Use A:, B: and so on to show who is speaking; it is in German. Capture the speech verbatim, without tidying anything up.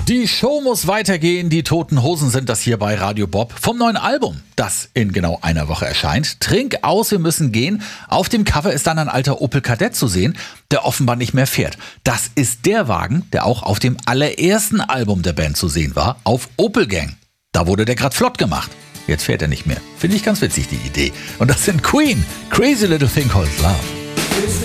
A: Die Show muss weitergehen. Die Toten Hosen sind das hier bei Radio Bob. Vom neuen Album, das in genau einer Woche erscheint. Trink aus, wir müssen gehen. Auf dem Cover ist dann ein alter Opel Kadett zu sehen, der offenbar nicht mehr fährt. Das ist der Wagen, der auch auf dem allerersten Album der Band zu sehen war, auf Opel Gang. Da wurde der grad flott gemacht. Jetzt fährt er nicht mehr. Finde ich ganz witzig, die Idee. Und das sind Queen. Crazy Little Thing Called Love.